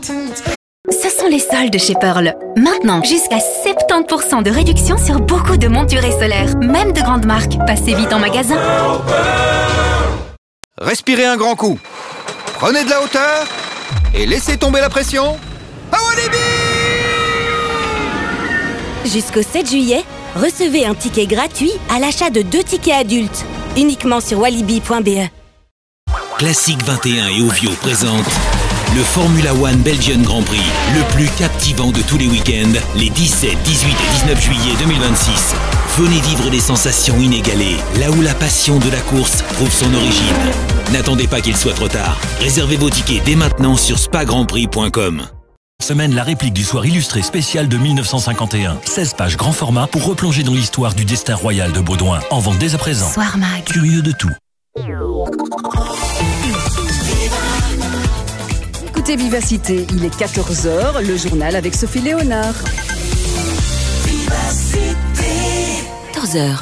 vite. Ce sont les soldes chez Pearl. Maintenant, jusqu'à 70% de réduction sur beaucoup de montures solaires, même de grandes marques. Passez vite en magasin. Respirez un grand coup. Prenez de la hauteur et laissez tomber la pression. À Walibi! Jusqu'au 7 juillet, recevez un ticket gratuit à l'achat de 2 tickets adultes. Uniquement sur walibi.be. Classique 21 et Ovio présente le Formula One Belgian Grand Prix, le plus captivant de tous les week-ends, les 17, 18 et 19 juillet 2026. Venez vivre des sensations inégalées, là où la passion de la course trouve son origine. N'attendez pas qu'il soit trop tard. Réservez vos tickets dès maintenant sur spagrandprix.com. Semaine la réplique du soir illustré spécial de 1951. 16 pages grand format pour replonger dans l'histoire du destin royal de Baudouin. En vente dès à présent. Soir Mag. Curieux de tout. Écoutez Vivacité, il est 14h, le journal avec Sophie Léonard. 14h.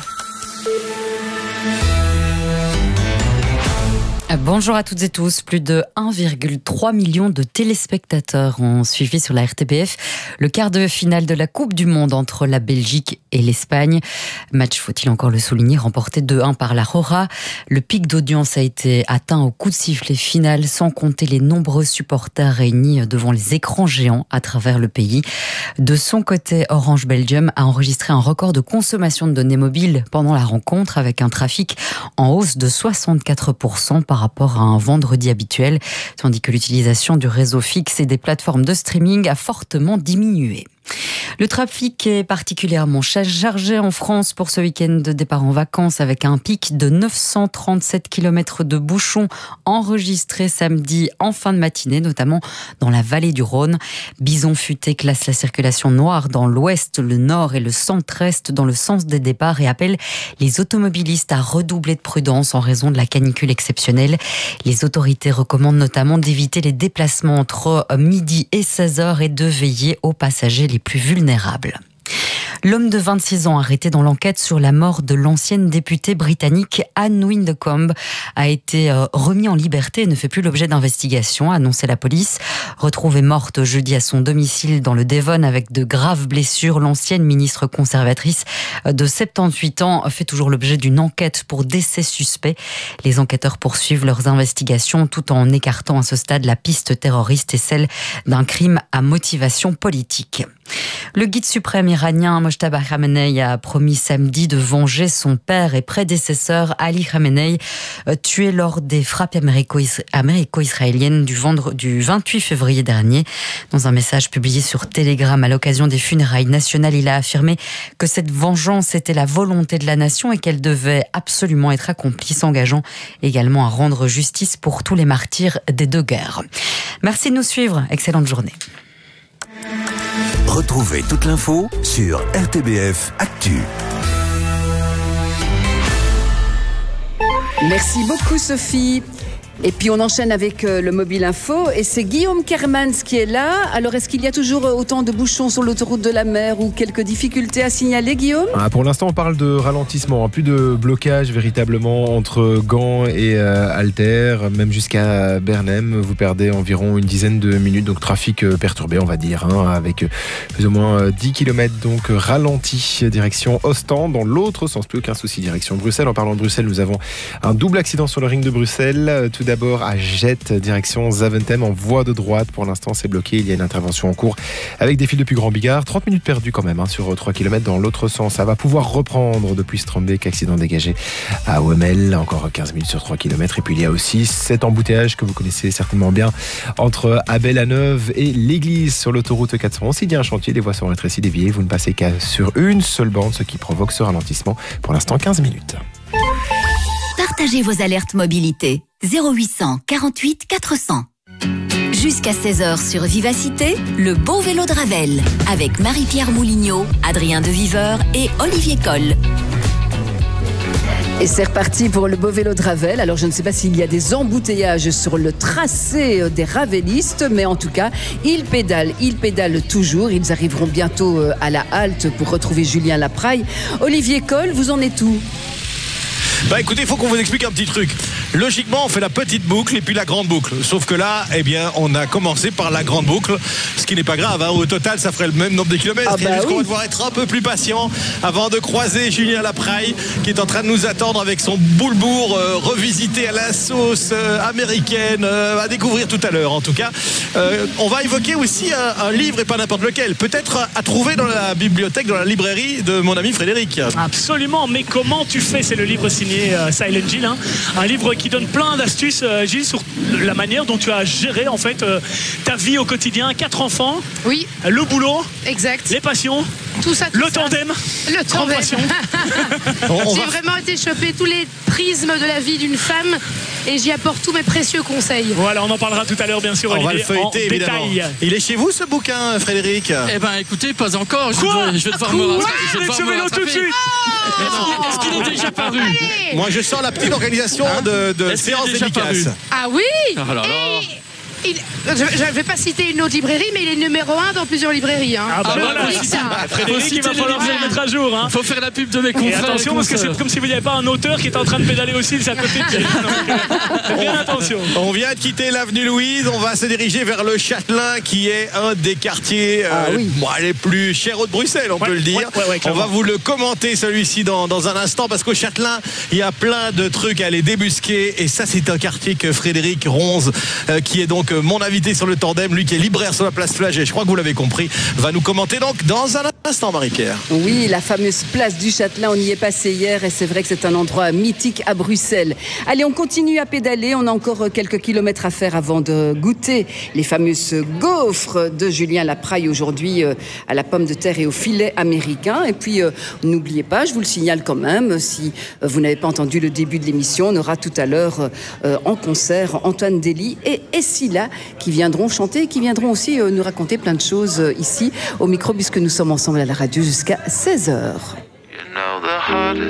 Bonjour à toutes et tous. Plus de 1,3 million de téléspectateurs ont suivi sur la RTBF le quart de finale de la Coupe du Monde entre la Belgique et l'Espagne. Match, faut-il encore le souligner, remporté 2-1 par la Rora. Le pic d'audience a été atteint au coup de sifflet final, sans compter les nombreux supporters réunis devant les écrans géants à travers le pays. De son côté, Orange Belgium a enregistré un record de consommation de données mobiles pendant la rencontre, avec un trafic en hausse de 64% par rapport à un vendredi habituel, tandis que l'utilisation du réseau fixe et des plateformes de streaming a fortement diminué. Le trafic est particulièrement chargé en France pour ce week-end de départ en vacances, avec un pic de 937 km de bouchons enregistrés samedi en fin de matinée, notamment dans la vallée du Rhône. Bison Futé classe la circulation noire dans l'ouest, le nord et le centre-est dans le sens des départs et appelle les automobilistes à redoubler de prudence en raison de la canicule exceptionnelle. Les autorités recommandent notamment d'éviter les déplacements entre midi et 16h et de veiller aux passagers les plus vulnérables. L'homme de 26 ans arrêté dans l'enquête sur la mort de l'ancienne députée britannique Anne Widdecombe a été remis en liberté et ne fait plus l'objet d'investigation, a annoncé la police. Retrouvée morte jeudi à son domicile dans le Devon avec de graves blessures, l'ancienne ministre conservatrice de 78 ans fait toujours l'objet d'une enquête pour décès suspect. Les enquêteurs poursuivent leurs investigations tout en écartant à ce stade la piste terroriste et celle d'un crime à motivation politique. Le guide suprême iranien Mojtaba Khamenei a promis samedi de venger son père et prédécesseur Ali Khamenei, tué lors des frappes américo-israéliennes du 28 février dernier. Dans un message publié sur Telegram à l'occasion des funérailles nationales, il a affirmé que cette vengeance était la volonté de la nation et qu'elle devait absolument être accomplie, s'engageant également à rendre justice pour tous les martyrs des deux guerres. Merci de nous suivre. Excellente journée. Retrouvez toute l'info sur RTBF Actu. Merci beaucoup Sophie. Et puis on enchaîne avec le Mobile Info et c'est Guillaume Kermans qui est là. Alors est-ce qu'il y a toujours autant de bouchons sur l'autoroute de la mer ou quelques difficultés à signaler, Guillaume ? Pour l'instant on parle de ralentissement, plus de blocage véritablement entre Gand et Alter, même jusqu'à Bernheim. Vous perdez environ une dizaine de minutes, donc trafic perturbé on va dire, avec plus ou moins 10 km donc ralenti direction Ostende. Dans l'autre sens, plus aucun souci direction Bruxelles. En parlant de Bruxelles, nous avons un double accident sur le ring de Bruxelles. Tout d'abord à Jette, direction Zaventem, en voie de droite. Pour l'instant, c'est bloqué. Il y a une intervention en cours avec des fils depuis Grand Bigard. 30 minutes perdues quand même sur 3 km dans l'autre sens. Ça va pouvoir reprendre depuis Strombeek, accident dégagé à Wemmel. Encore 15 minutes sur 3 km. Et puis il y a aussi cet embouteillage que vous connaissez certainement bien entre Abel-la-Neuve et l'église sur l'autoroute 411. S'il y a un chantier, les voies sont rétrécies, déviées. Vous ne passez qu'à sur une seule bande, ce qui provoque ce ralentissement. Pour l'instant, 15 minutes. Partagez vos alertes mobilité. 0800 48 400. Jusqu'à 16h sur Vivacité, le beau vélo de Ravel. Avec Marie-Pierre Moulignot, Adrien Deviveur et Olivier Coll. Et c'est reparti pour le beau vélo de Ravel. Alors je ne sais pas s'il y a des embouteillages sur le tracé des ravelistes, mais en tout cas, ils pédalent toujours. Ils arriveront bientôt à la halte pour retrouver Julien Lapraille. Olivier Coll, vous en êtes où ? Écoutez, il faut qu'on vous explique un petit truc. Logiquement, on fait la petite boucle et puis la grande boucle. Sauf que là, eh bien, on a commencé par la grande boucle, ce qui n'est pas grave. Hein. Au total, ça ferait le même nombre de kilomètres. Il y a juste qu'on va devoir être un peu plus patient avant de croiser Julien Lapraille, qui est en train de nous attendre avec son boulebourg revisité à la sauce américaine, à découvrir tout à l'heure. En tout cas, on va évoquer aussi un livre et pas n'importe lequel. Peut-être à trouver dans la bibliothèque, dans la librairie de mon ami Frédéric. Absolument, mais comment tu fais? C'est le livre signé Silent Gilles, hein. Un livre qui donne plein d'astuces, Gilles, sur la manière dont tu as géré en fait ta vie au quotidien. 4 enfants, oui, le boulot, exact, les passions, tout ça, le tandem, le tandem. J'ai vraiment été choper tous les prismes de la vie d'une femme et j'y apporte tous mes précieux conseils. Voilà, on en parlera tout à l'heure, bien sûr. On Olivier, va le feuilleter, évidemment. Détail. Il est chez vous, ce bouquin, Frédéric? Eh ben, écoutez, pas encore. Je vais devoir me rattraper. Tout de suite. Est-ce qu'il est déjà paru? Moi, je sens la petite organisation de séance dédicace. Ah oui. Oh là là. Je ne vais pas citer une autre librairie, mais il est numéro 1 dans plusieurs librairies. Hein. Ah bah voilà, Frédéric, il va falloir se mettre à jour. Hein. Faut faire la pub de mes confrères. Et attention, parce que c'est comme si vous n'avez pas un auteur qui est en train de pédaler aussi de sa côté. Bien attention. On vient de quitter l'avenue Louise, on va se diriger vers le Châtelain, qui est un des quartiers les plus chers de Bruxelles, on peut le dire. On va vous le commenter, celui-ci, dans un instant, parce qu'au Châtelain, il y a plein de trucs à aller débusquer. Et ça, c'est un quartier que Frédéric Ronze, qui est donc mon invité sur le tandem, lui qui est libraire sur la place Flagey, je crois que vous l'avez compris, va nous commenter donc dans un instant, Marie-Pierre. Oui, la fameuse place du Châtelain, on y est passé hier et c'est vrai que c'est un endroit mythique à Bruxelles. Allez, on continue à pédaler, on a encore quelques kilomètres à faire avant de goûter les fameuses gaufres de Julien Lapraille aujourd'hui à la pomme de terre et au filet américain. Et puis, n'oubliez pas, je vous le signale quand même, si vous n'avez pas entendu le début de l'émission, on aura tout à l'heure en concert Antoine Dely et Essila qui viendront chanter et qui viendront aussi nous raconter plein de choses ici au micro puisque nous sommes ensemble à la radio jusqu'à 16h.